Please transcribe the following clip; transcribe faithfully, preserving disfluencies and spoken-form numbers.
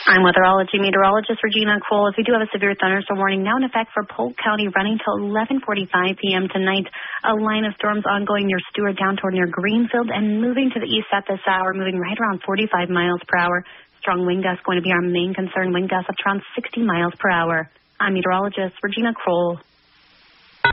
I'm weatherology meteorologist Regina Kroll. As we do have a severe thunderstorm warning now in effect for Polk County running till eleven forty-five p.m. tonight. A line of storms ongoing near Stewart down toward near Greenfield and moving to the east at this hour, moving right around forty-five miles per hour. Strong wind gusts going to be our main concern. Wind gusts up to around sixty miles per hour. I'm meteorologist Regina Kroll.